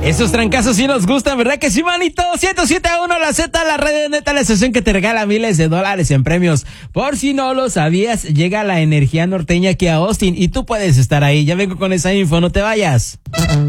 Esos trancazos sí nos gustan, ¿verdad que sí, manito? 107.1 La Z, la red neta, la estación que te regala miles de dólares en premios. Por si no lo sabías, llega la energía norteña aquí a Austin y tú puedes estar ahí. Ya vengo con esa info, no te vayas.